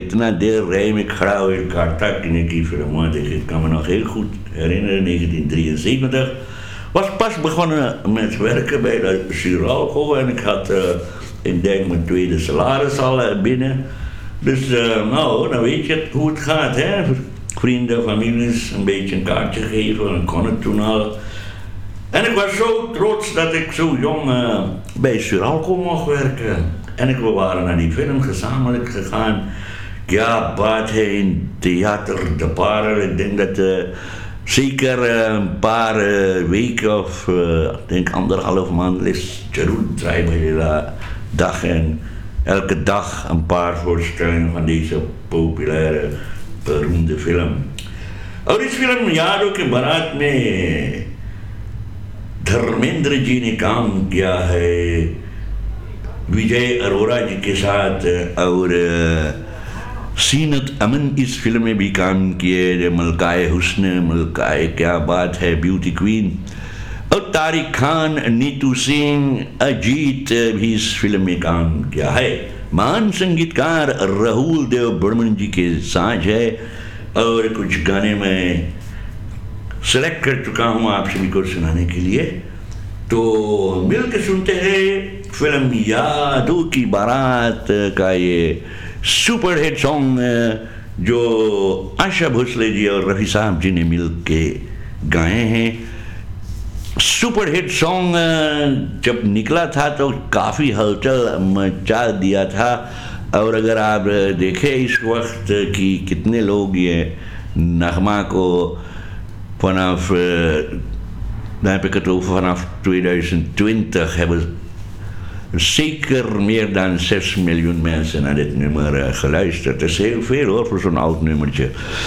इतना देर rij में खड़ा हुए kaarta die film denk ik kan me nog heel goed herinneren, 1973 was pas begonnen met werken bij de Suralco en ik had ik denk mijn tweede salaris al binnen. Dus nou, dan weet je hoe het gaat, hè. Vrienden, families een beetje een kaartje geven, en kon het toen al. En ik was zo trots dat ik zo jong bij Suralco mocht werken. En we waren naar die film gezamenlijk gegaan. Ja, baat in Theater de Parel. Ik denk dat zeker een paar weken of ik denk 1,5 maand is Jeroen draai bij de dag. En elke dag een paar voorstellingen van deze populaire, beroemde film. और इस film यारों के बारात में धर्मेंद्र जी ने काम किया है विजय अरोरा जी के साथ और सीनत अमन इस फिल्म में भी काम किए, मलकाए हुस्न, मलकाए क्या बात है, ब्यूटी क्वीन, और तारिक खान, नीतू सिंह, अजीत भी इस फिल्म में काम किया है। महान संगीतकार राहुल देव बर्मन जी के साथ है और कुछ गाने मैं सेलेक्ट कर चुका हूँ आप सभी को सुनाने के लिए। तो मिलकर सुनते हैं फिल्म यादों की बारात का ये सुपर हिट सॉन्ग जो आशा भोसले जी और रफी साहब जी ने मिल के गाए हैं। सुपर हिट सॉन्ग जब निकला था तो काफ़ी हलचल मचा दिया था और अगर आप देखें इस वक्त कि कितने लोग ये नगमा को vanaf dan heb ik het over vanaf 2020 hebben zeker meer dan 6 miljoen mensen naar dit nummer geluisterd. Dat is heel veel hoor voor zo'n oud nummertje.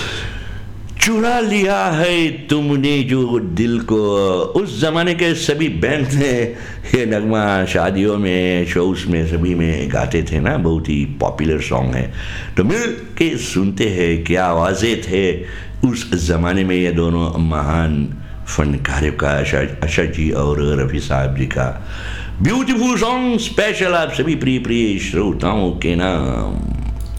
चुरा लिया है तुमने जो दिल को, उस ज़माने के सभी बैंड ने ये नगमा शादियों में, शोज़ में, सभी में गाते थे ना, बहुत ही पॉपुलर सॉन्ग है। तो मिल के सुनते हैं क्या आवाज़ें थे उस ज़माने में ये दोनों महान फनकारों का, आशा जी और रफ़ी साहब जी का ब्यूटीफुल सॉन्ग स्पेशल आप सभी प्रिय प्रिय श्रोताओं के नाम।